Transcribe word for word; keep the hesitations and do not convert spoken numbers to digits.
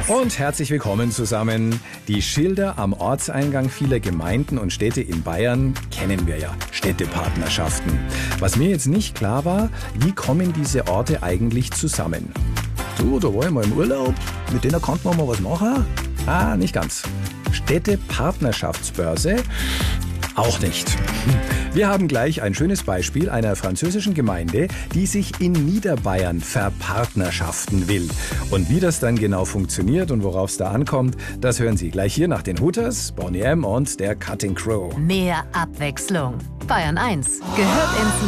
Und herzlich willkommen zusammen. Die Schilder am Ortseingang vieler Gemeinden und Städte in Bayern kennen wir ja. Städtepartnerschaften. Was mir jetzt nicht klar war, wie kommen diese Orte eigentlich zusammen? Du, da war ich mal im Urlaub, mit denen konnten wir mal was machen? Ah, nicht ganz. Städtepartnerschaftsbörse? Auch nicht. Wir haben gleich ein schönes Beispiel einer französischen Gemeinde, die sich in Niederbayern verpartnerschaften will. Und wie das dann genau funktioniert und worauf es da ankommt, das hören Sie gleich hier nach den Hooters, Boney M. und der Cutting Crow. Mehr Abwechslung. Bayern eins gehört ins